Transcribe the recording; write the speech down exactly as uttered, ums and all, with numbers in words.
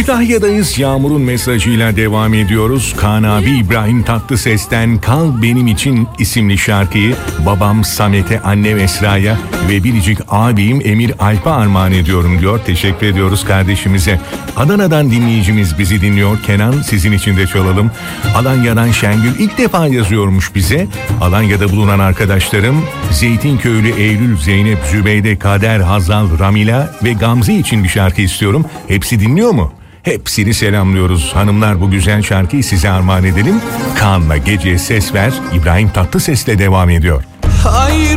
Kütahya'dayız. Yağmur'un mesajıyla devam ediyoruz. Kaan abi İbrahim Tatlıses'ten Kal Benim İçin isimli şarkıyı babam Samet'e, annem Esra'ya ve biricik abim Emir Alp'e armağan ediyorum diyor. Teşekkür ediyoruz kardeşimize. Adana'dan dinleyicimiz bizi dinliyor. Kenan, sizin için de çalalım. Alanya'dan Şengül ilk defa yazıyormuş bize. Alanya'da bulunan arkadaşlarım Zeytinköylü Eylül, Zeynep, Zübeyde, Kader, Hazal, Ramila ve Gamze için bir şarkı istiyorum. Hepsi dinliyor mu? Hepsini selamlıyoruz. Hanımlar, bu güzel şarkıyı size armağan edelim. Kaan'la Geceye Ses Ver İbrahim Tatlıses'le devam ediyor. Hayır